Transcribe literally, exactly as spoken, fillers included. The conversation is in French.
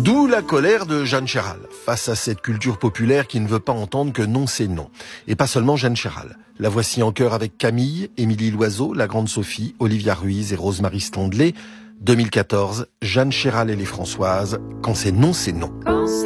D'où la colère de Jeanne Chéral, face à cette culture populaire qui ne veut pas entendre que non c'est non. Et pas seulement Jeanne Chéral. La voici en chœur avec Camille, Émilie Loiseau, la grande Sophie, Olivia Ruiz et Rosemarie Standley. deux mille quatorze, Jeanne Chéral et les Françoises, quand c'est non c'est non.